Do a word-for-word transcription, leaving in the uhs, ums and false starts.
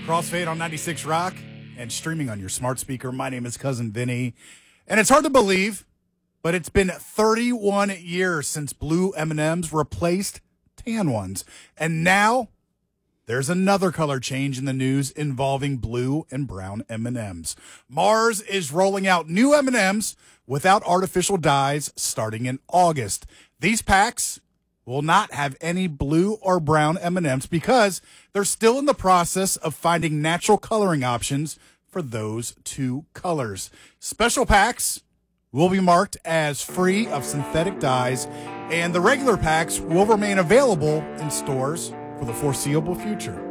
Crossfade on ninety-six Rock and streaming on your smart speaker. My name is Cousin Vinny, and it's hard to believe, but it's been thirty-one years since blue M and M's replaced tan ones, and now there's another color change in the news involving blue and brown M and M's. Mars is rolling out new M and M's without artificial dyes starting in August. These packs will not have any blue or brown M and M's because they're still in the process of finding natural coloring options for those two colors. Special packs will be marked as free of synthetic dyes, and the regular packs will remain available in stores for the foreseeable future.